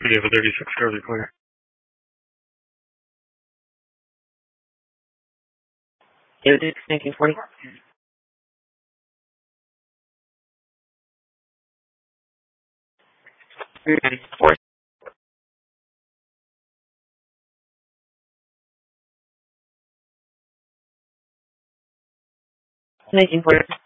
We have a 36 cars are clear. David Dix, 1940. 394. 1940.